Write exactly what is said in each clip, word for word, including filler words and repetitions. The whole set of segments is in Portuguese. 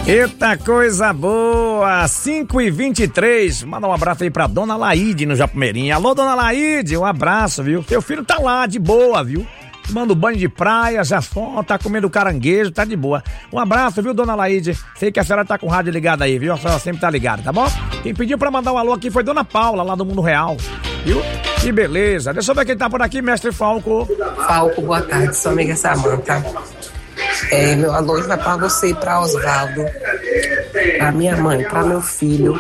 Eita coisa boa, cinco e vinte e três. Manda um abraço aí pra dona Laide no Japumeirinho. Alô, dona Laide, um abraço, viu? Seu filho tá lá, de boa, viu? Tomando banho de praia, já só, tá comendo caranguejo, tá de boa. Um abraço, viu, dona Laide? Sei que a senhora tá com o rádio ligado aí, viu? A senhora sempre tá ligada, tá bom? Quem pediu pra mandar um alô aqui foi dona Paula, lá do Mundo Real, viu? Que beleza. Deixa eu ver quem tá por aqui, mestre Falco. Falco, boa tarde, sua amiga Samanta. É, meu alô vai pra você e pra Osvaldo, pra minha mãe, pra meu filho,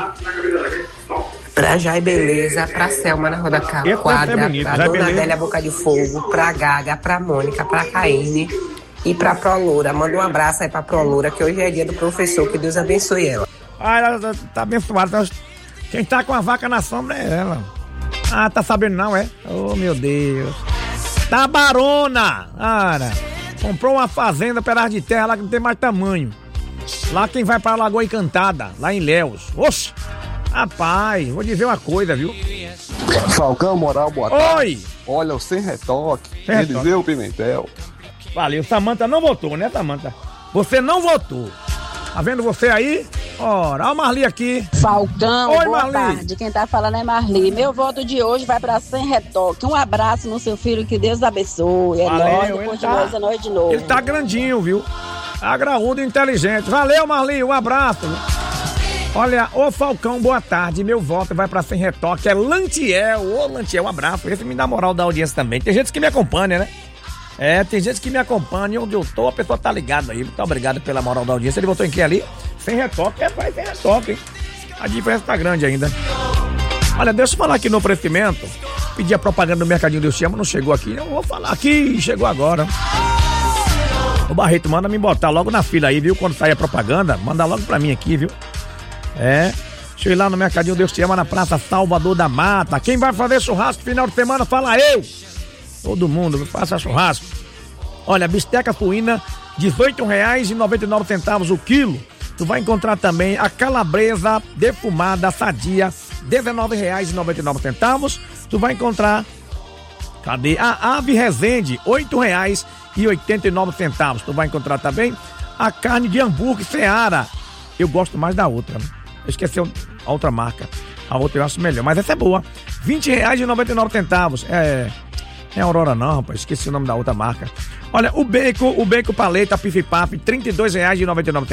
pra Jai Beleza, pra Selma na Roda Quadra, é bonito, pra Dona Adélia Boca de Fogo, pra Gaga, pra Mônica, pra Caíne e pra Proloura. Manda um abraço aí pra Proloura, que hoje é dia do professor, que Deus abençoe ela. Ah, ela tá, tá abençoada. Quem tá com a vaca na sombra é ela. Ah, tá sabendo não, é? Oh, meu Deus. Tá barona! Cara, comprou uma fazenda, pedaço de terra lá que não tem mais tamanho. Lá quem vai pra Lagoa Encantada, lá em Léus. Oxe! Rapaz, vou dizer uma coisa, viu? Falcão Moral, boa tarde. Oi! Olha, o Sem Retoque, Sem Retoque. Eliseu Pimentel. Valeu, Samanta não votou, né, Samanta? Você não votou. Tá vendo você aí? Ora, olha o Marli aqui. Falcão, Oi, boa Marli. tarde. Quem tá falando é Marli. Meu voto de hoje vai pra Sem Retoque. Um abraço no seu filho, que Deus abençoe. É Valeu, nóis, ele depois tá- de nós, é nóis de novo. Ele tá grandinho, viu? Tá graúdo e inteligente. Valeu, Marli, um abraço. Olha, ô Falcão, boa tarde. Meu voto vai pra Sem Retoque. É Lantiel. Ô, Lantiel, um abraço. Esse me dá moral da audiência também. Tem gente que me acompanha, né? É, tem gente que me acompanha. Onde eu tô, a pessoa tá ligada aí. Muito obrigado pela moral da audiência. Ele votou em quem ali? Sem Retoque. É, vai Sem Retoque, hein? A diferença tá grande ainda. Olha, deixa eu falar aqui no oferecimento. Pedi a propaganda do Mercadinho Deus Te Ama, não chegou aqui. Eu vou falar aqui, chegou agora. O Barreto, manda me botar logo na fila aí, viu? Quando sair a propaganda, manda logo pra mim aqui, viu? É, deixa eu ir lá no Mercadinho Deus Te Ama, na Praça Salvador da Mata. Quem vai fazer churrasco final de semana, fala eu! Todo mundo, faça churrasco. Olha, bisteca suína, dezoito reais e noventa e nove centavos o quilo. Tu vai encontrar também a calabresa defumada sadia, dezenove reais e noventa e nove centavos. Tu vai encontrar, cadê? A ave Resende, oito reais e oitenta e nove centavos. Tu vai encontrar também a carne de hambúrguer Seara. Eu gosto mais da outra. Eu esqueci a outra marca. A outra eu acho melhor, mas essa é boa. vinte reais e noventa e nove centavos. É... Não é Aurora não, rapaz. Esqueci o nome da outra marca. Olha, o bacon, o bacon paleta Pif Paf, trinta e dois reais e noventa e nove centavos.